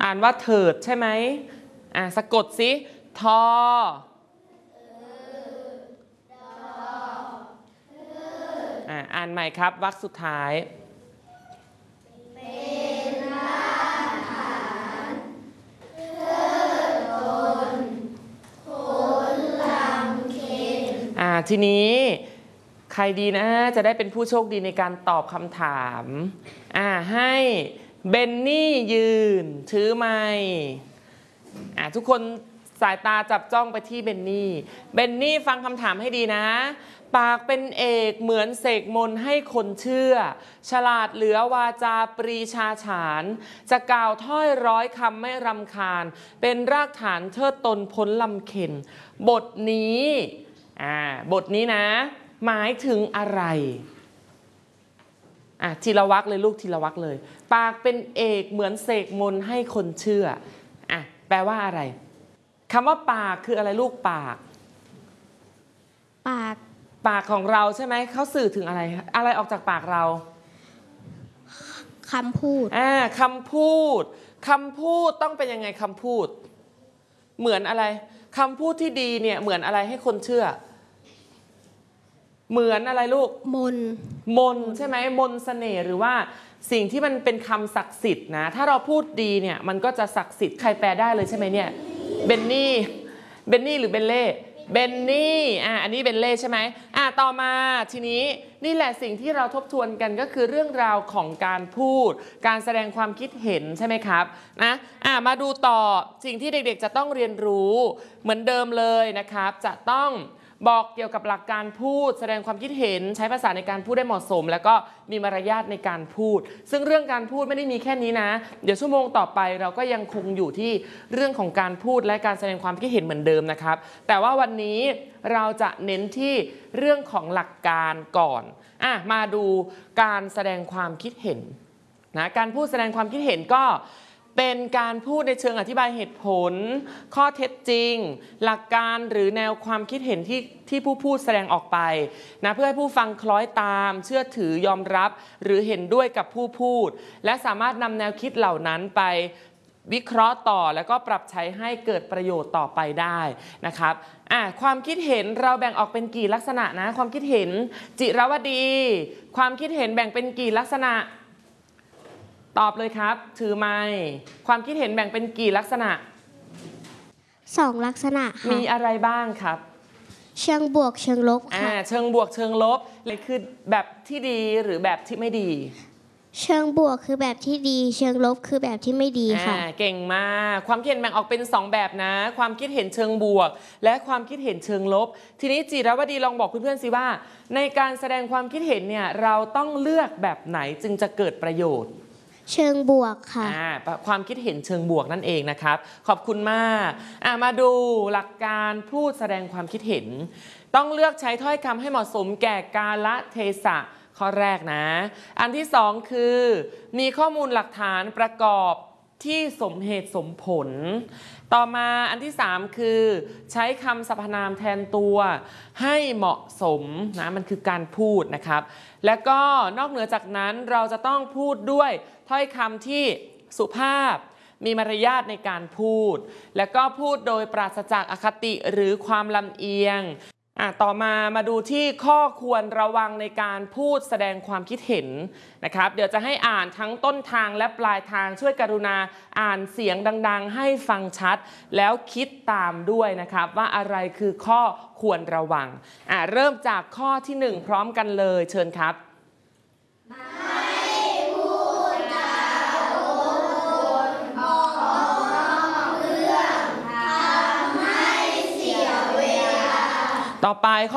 อ่านว่าเถิดใช่ไหมสะกดสิทออ่านใหม่ครับวรรคสุดท้ายเป็นรากฐานเทิดตนคนลำเค็ญทีนี้ใครดีนะจะได้เป็นผู้โชคดีในการตอบคำถามให้เบนนี่ยืนถือไมค์ทุกคนสายตาจับจ้องไปที่เบนนี่ฟังคำถามให้ดีนะปากเป็นเอกเหมือนเสกมนต์ให้คนเชื่อฉลาดเหลือวาจาปรีชาฉานจะกล่าวถ้อยร้อยคำไม่รำคาญเป็นรากฐานเทิดตนพ้นลำเค็ญบทนี้นะหมายถึงอะไรทีละวรรคเลยลูกทีละวรรคเลยปากเป็นเอกเหมือนเสกมนต์ให้คนเชื่อแปลว่าอะไรคำว่าปากคืออะไรลูกปากของเราใช่ไหมเขาสื่อถึงอะไรออกจากปากเราคำพูดคำพูดต้องเป็นยังไงคำพูดเหมือนอะไรคำพูดที่ดีเนี่ยเหมือนอะไรให้คนเชื่อเหมือนอะไรลูกมนใช่ไหมมนเสน่ห์หรือว่าสิ่งที่มันเป็นคำศักดิ์สิทธิ์นะถ้าเราพูดดีเนี่ยมันก็จะศักดิ์สิทธิ์ใครแปลได้เลยใช่ไหมเนี่ยเบนนี่หรือเบนเล่เบนนี่อันนี้เบนเล่ใช่ไหมต่อมาทีนี้นี่แหละสิ่งที่เราทบทวนกันก็คือเรื่องราวของการพูดการแสดงความคิดเห็นใช่ไหมครับมาดูต่อสิ่งที่เด็กๆจะต้องเรียนรู้เหมือนเดิมเลยนะครับจะต้องบอกเกี่ยวกับหลักการพูดแสดงความคิดเห็นใช้ภาษาในการพูดได้เหมาะสมแล้วก็มีมารยาทในการพูดซึ่งเรื่องการพูดไม่ได้มีแค่นี้นะเดี๋ยวชั่วโมงต่อไปเราก็ยังคงอยู่ที่เรื่องของการพูดและการแสดงความคิดเห็นเหมือนเดิมนะครับแต่ว่าวันนี้เราจะเน้นที่เรื่องของหลักการก่อนมาดูการแสดงความคิดเห็นนะการพูดแสดงความคิดเห็นก็เป็นการพูดในเชิงอธิบายเหตุผลข้อเท็จจริงหลักการหรือแนวความคิดเห็นที่ผู้พูดแสดงออกไปนะเพื่อให้ผู้ฟังคล้อยตามเชื่อถือยอมรับหรือเห็นด้วยกับผู้พูดและสามารถนำแนวคิดเหล่านั้นไปวิเคราะห์ต่อแล้วก็ปรับใช้ให้เกิดประโยชน์ต่อไปได้นะครับความคิดเห็นเราแบ่งออกเป็นกี่ลักษณะนะความคิดเห็นจิรวดีความคิดเห็นแบ่งเป็นกี่ลักษณะตอบเลยครับถือไมค์ความคิดเห็นแบ่งเป็นกี่ลักษณะ 2 ลักษณะค่ะมีอะไรบ้างครับเชิงบวกเชิงลบค่ะเชิงบวกเชิงลบเลยคือแบบที่ดีหรือแบบที่ไม่ดีเชิงบวกคือแบบที่ดีเชิงลบคือแบบที่ไม่ดีค่ะเก่งมากความคิดเห็นแบ่งออกเป็น2แบบนะความคิดเห็นเชิงบวกและความคิดเห็นเชิงลบทีนี้จิรวดีลองบอกเพื่อนๆสิว่าในการแสดงความคิดเห็นเนี่ยเราต้องเลือกแบบไหนจึงจะเกิดประโยชน์เชิงบวกค่ะความคิดเห็นเชิงบวกนั่นเองนะครับขอบคุณมากมาดูหลักการพูดแสดงความคิดเห็นต้องเลือกใช้ถ้อยคำให้เหมาะสมแก่กาลเทศะข้อแรกนะอันที่2คือมีข้อมูลหลักฐานประกอบที่สมเหตุสมผลต่อมาอันที่3คือใช้คำสรรพนามแทนตัวให้เหมาะสมนะมันคือการพูดนะครับและก็นอกเหนือจากนั้นเราจะต้องพูดด้วยถ้อยคำที่สุภาพมีมารยาทในการพูดและก็พูดโดยปราศจากอคติหรือความลำเอียงต่อมาดูที่ข้อควรระวังในการพูดแสดงความคิดเห็นนะครับเดี๋ยวจะให้อ่านทั้งต้นทางและปลายทางช่วยกรุณาอ่านเสียงดังๆให้ฟังชัดแล้วคิดตามด้วยนะครับว่าอะไรคือข้อควรระวังเริ่มจากข้อที่1พร้อมกันเลยเชิญครับต่อไป